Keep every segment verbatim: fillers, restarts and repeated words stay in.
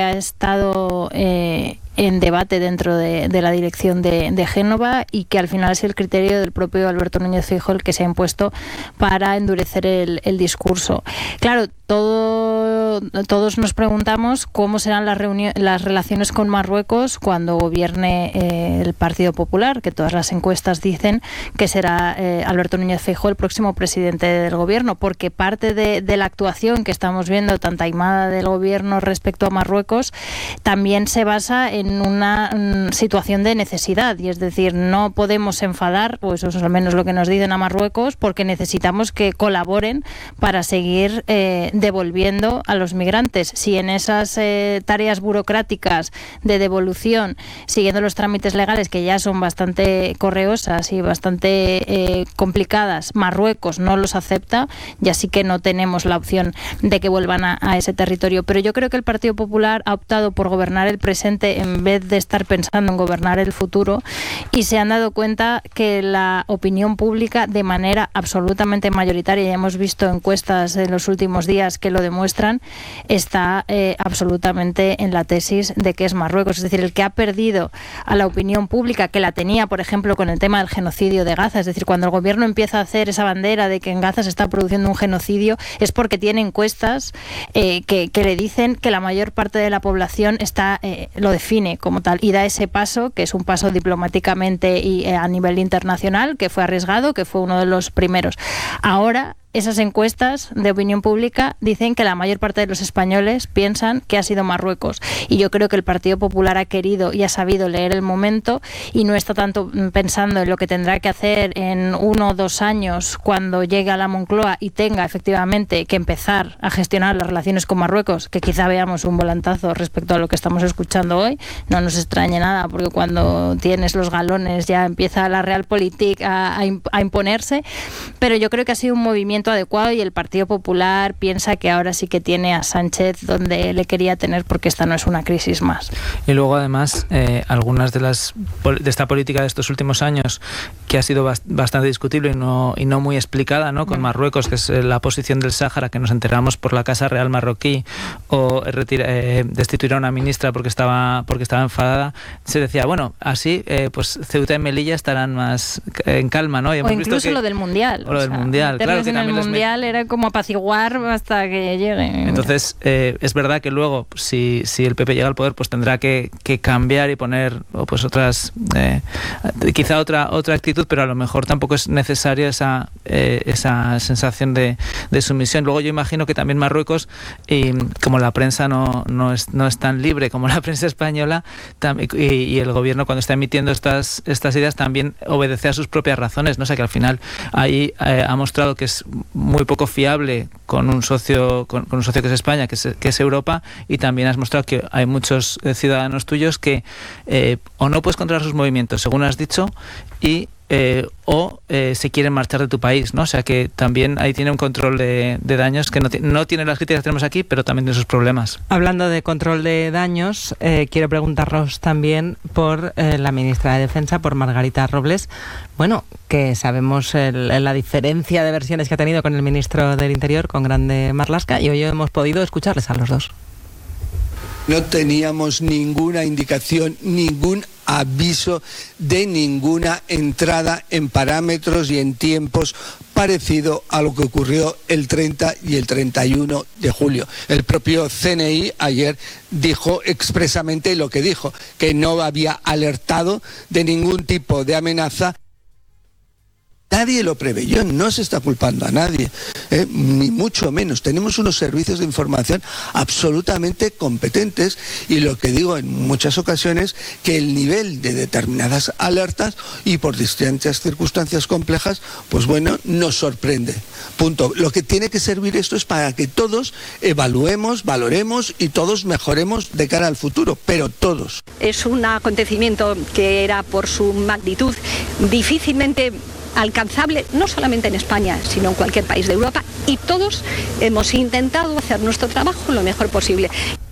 ha estado eh, en debate dentro de, de la dirección de, de Génova y que al final es el criterio del propio Alberto Núñez Feijóo el que se ha impuesto para endurecer el, el discurso. Claro, todo, todos nos preguntamos cómo serán las, reuni- las relaciones con Marruecos cuando gobierne eh, el Partido Popular, que todas las encuestas dicen que será eh, Alberto Núñez Feijóo el próximo presidente del gobierno, porque parte de, de la actuación que estamos viendo tan taimada del gobierno respecto a Marruecos también se basa en una mm, situación de necesidad, y es decir, no podemos enfadar, o eso es al menos lo que nos dicen a Marruecos, porque necesitamos que colaboren para seguir eh, devolviendo a los migrantes. Si en esas eh, tareas burocráticas de devolución, siguiendo los trámites legales que ya son bastante correosas y bastante eh, complicadas, Marruecos no los acepta, ya sí que no tenemos la opción de que vuelvan a, a ese territorio. Pero yo creo que el Partido Popular ha optado por gobernar el presente en vez de estar pensando en gobernar el futuro, y se han dado cuenta que la opinión pública, de manera absolutamente mayoritaria, ya hemos visto encuestas en los últimos días que lo demuestran, está eh, absolutamente en la tesis de que es Marruecos. Es decir, el que ha perdido a la opinión pública, que la tenía, por ejemplo, con el tema del genocidio de Gaza. Es decir, cuando el gobierno empieza a hacer esa bandera de que en Gaza se está produciendo un genocidio, es porque tiene encuestas eh, que, que le dicen que la mayor parte de la población está eh, lo define como tal y da ese paso, que es un paso diplomáticamente y eh, a nivel internacional, que fue arriesgado, que fue uno de los primeros. Ahora, esas encuestas de opinión pública dicen que la mayor parte de los españoles piensan que ha sido Marruecos, y yo creo que el Partido Popular ha querido y ha sabido leer el momento y no está tanto pensando en lo que tendrá que hacer en uno o dos años cuando llegue a la Moncloa y tenga efectivamente que empezar a gestionar las relaciones con Marruecos, que quizá veamos un volantazo respecto a lo que estamos escuchando hoy. No nos extrañe nada, porque cuando tienes los galones ya empieza la realpolitik a, a, a imponerse, pero yo creo que ha sido un movimiento adecuado y el Partido Popular piensa que ahora sí que tiene a Sánchez donde le quería tener, porque esta no es una crisis más. Y luego además eh, algunas de las de esta política de estos últimos años, que ha sido bast- bastante discutible y no, y no muy explicada, ¿no? Con Marruecos, que es eh, la posición del Sáhara, que nos enteramos por la Casa Real marroquí, o retira, eh, destituir a una ministra porque estaba porque estaba enfadada. Se decía, bueno, así eh, pues Ceuta y Melilla estarán más en calma, ¿no? Y hemos o incluso visto que, lo del Mundial. O lo del o sea, Mundial, claro, que también el Mundial era como apaciguar hasta que llegue. Entonces, eh, es verdad que luego, si, si el P P llega al poder, pues tendrá que, que cambiar y poner o pues otras, eh, quizá otra otra actitud, pero a lo mejor tampoco es necesaria esa eh, esa sensación de, de sumisión. Luego yo imagino que también Marruecos, y como la prensa no, no, es, no es tan libre como la prensa española, tam, y, y el gobierno cuando está emitiendo estas, estas ideas también obedece a sus propias razones, ¿no? O sea que al final ahí eh, ha mostrado que es muy poco fiable con un socio con, con un socio que es España, que es, que es Europa, y también has mostrado que hay muchos eh, ciudadanos tuyos que eh, o no puedes controlar sus movimientos, según has dicho, y eh, o eh, se quieren marchar de tu país, ¿no? O sea que también ahí tiene un control de, de daños que no, t- no tiene las críticas que tenemos aquí, pero también tiene sus problemas. Hablando de control de daños, eh, quiero preguntarnos también por eh, la ministra de Defensa, por Margarita Robles. Bueno, que sabemos el, la diferencia de versiones que ha tenido con el ministro del Interior, con Grande Marlaska, y hoy hemos podido escucharles a los dos. No teníamos ninguna indicación, ningún aviso de ninguna entrada en parámetros y en tiempos parecido a lo que ocurrió el treinta y el treinta y uno de julio. El propio C N I ayer dijo expresamente lo que dijo, que no había alertado de ningún tipo de amenaza. Nadie lo preveyó, no se está culpando a nadie, eh, ni mucho menos. Tenemos unos servicios de información absolutamente competentes, y lo que digo en muchas ocasiones, que el nivel de determinadas alertas y por distintas circunstancias complejas, pues bueno, nos sorprende. Punto. Lo que tiene que servir esto es para que todos evaluemos, valoremos y todos mejoremos de cara al futuro, pero todos. Es un acontecimiento que era, por su magnitud, difícilmente alcanzable, no solamente en España, sino en cualquier país de Europa, y todos hemos intentado hacer nuestro trabajo lo mejor posible.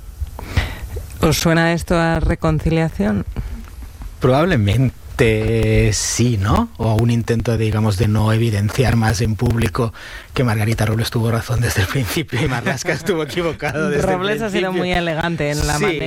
¿Os suena esto a reconciliación? Probablemente sí, ¿no? O a un intento, digamos, de no evidenciar más en público que Margarita Robles tuvo razón desde el principio y Marlaska estuvo equivocado desde Robles el principio. ha sido muy elegante en la sí, manera